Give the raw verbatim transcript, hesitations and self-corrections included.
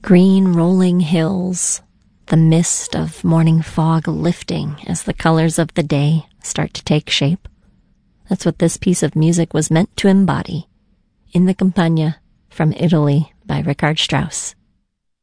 Green rolling hills, the mist of morning fog lifting as the colors of the day start to take shape. That's what this piece of music was meant to embody. In the Campagna from Italy by Richard Strauss.